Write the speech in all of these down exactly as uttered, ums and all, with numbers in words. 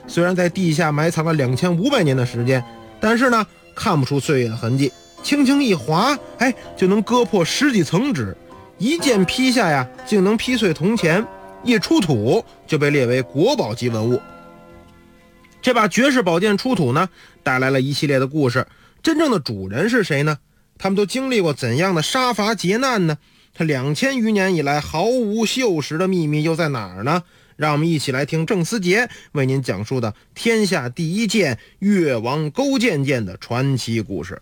虽然在地下埋藏了两千五百年的时间，但是呢，看不出岁月的痕迹，轻轻一划，哎，就能割破十几层纸，一剑劈下呀，竟能劈碎铜钱，一出土就被列为国宝级文物。这把绝世宝剑出土呢，带来了一系列的故事。真正的主人是谁呢？他们都经历过怎样的杀伐劫难呢？他两千余年以来毫无锈蚀的秘密又在哪儿呢？让我们一起来听郑思杰为您讲述的天下第一剑越王勾践剑的传奇故事。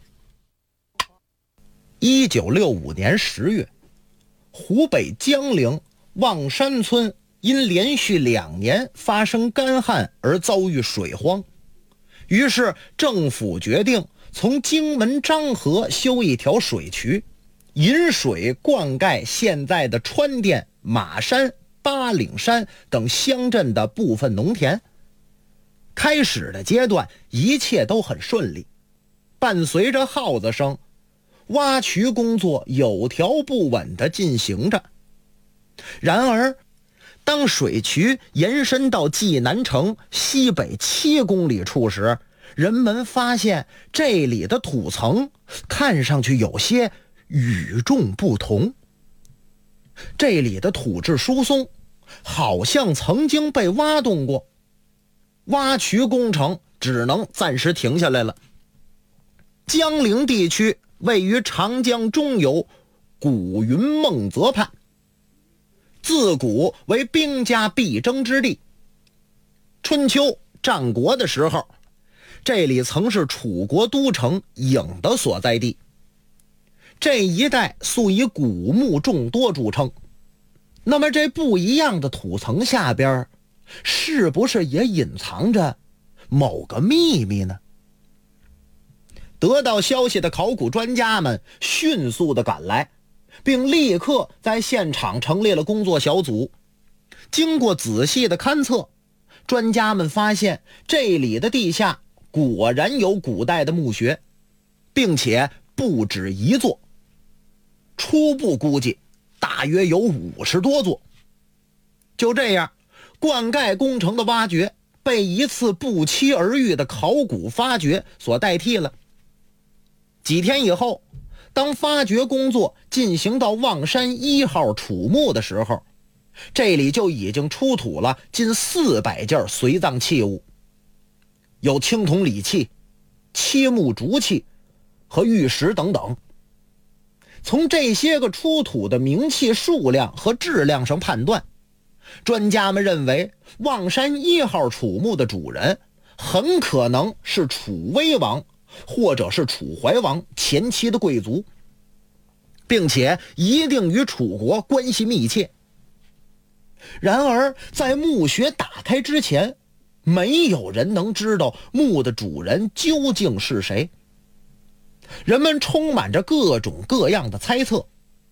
一九六五年十月，湖北江陵望山村因连续两年发生干旱而遭遇水荒，于是政府决定从荆门漳河修一条水渠，引水灌溉现在的川滇、马山、八岭山等乡镇的部分农田。开始的阶段一切都很顺利，伴随着号子声，挖渠工作有条不紊地进行着。然而当水渠延伸到济南城西北七公里处时，人们发现这里的土层看上去有些与众不同。这里的土质疏松，好像曾经被挖动过，挖渠工程只能暂时停下来了。江陵地区位于长江中游古云梦泽畔，自古为兵家必争之地。春秋战国的时候，这里曾是楚国都城郢的所在地。这一带素以古墓众多著称。那么这不一样的土层下边，是不是也隐藏着某个秘密呢？得到消息的考古专家们迅速地赶来，并立刻在现场成立了工作小组。经过仔细的勘测，专家们发现这里的地下果然有古代的墓穴，并且不止一座，初步估计大约有五十多座。就这样，灌溉工程的挖掘被一次不期而遇的考古发掘所代替了。几天以后，当发掘工作进行到望山一号楚墓的时候，这里就已经出土了近四百件随葬器物，有青铜礼器、漆木竹器和玉石等等。从这些个出土的名器数量和质量上判断，专家们认为望山一号楚墓的主人很可能是楚威王或者是楚怀王前期的贵族，并且一定与楚国关系密切。然而在墓穴打开之前，没有人能知道墓的主人究竟是谁。人们充满着各种各样的猜测。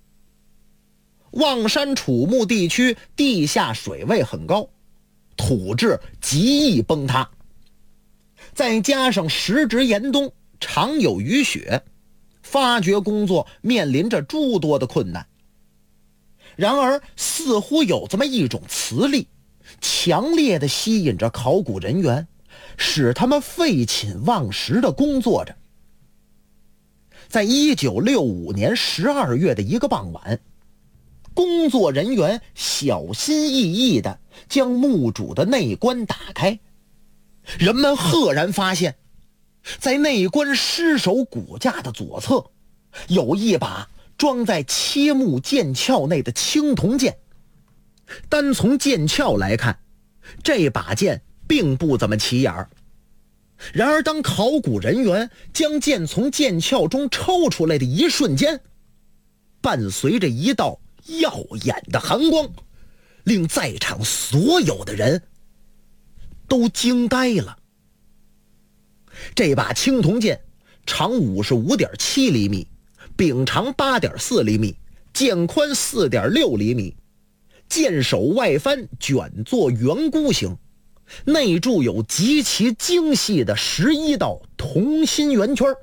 望山楚墓地区地下水位很高，土质极易崩塌，再加上时值严冬，常有雨雪，发掘工作面临着诸多的困难。然而似乎有这么一种磁力，强烈地吸引着考古人员，使他们废寝忘食地工作着。在一九六五年十二月的一个傍晚，工作人员小心翼翼地将墓主的内棺打开，人们赫然发现，在内棺尸首骨架的左侧，有一把装在漆木剑鞘内的青铜剑。单从剑鞘来看，这把剑并不怎么起眼儿。然而当考古人员将剑从剑鞘中抽出来的一瞬间，伴随着一道耀眼的寒光，令在场所有的人都惊呆了。这把青铜剑长 五十五点七厘米，柄长 八点四厘米，剑宽 四点六厘米，剑首外翻卷作圆箍形，内铸有极其精细的十一道同心圆圈，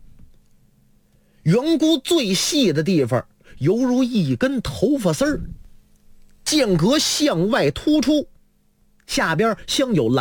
圆箍最细的地方犹如一根头发丝儿，剑格向外突出，下边镶有蓝